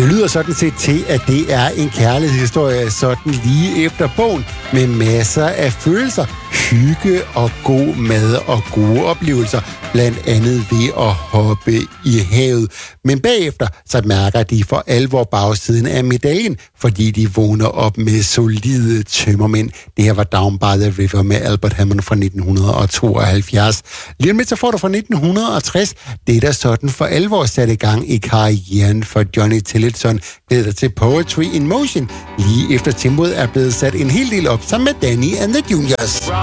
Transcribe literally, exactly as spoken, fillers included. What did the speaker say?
Det lyder sådan set til, at det er en kærlighedshistorie sådan lige efter bogen, med masser af følelser, hygge og god mad og gode oplevelser, blandt andet ved at hoppe i havet. Men bagefter så mærker de for alvor bagsiden af medaljen, fordi de vågner op med solide tømmermænd. Det her var Down by the River med Albert Hammond fra nitten tooghalvfjerds. Lige med så får du fra nitten tres, det er der sådan for alvor sat i gang i karrieren for Johnny Tillotson. Glæder dig til Poetry in Motion, lige efter tempoet er blevet sat en hel del op sammen med Danny and the Juniors.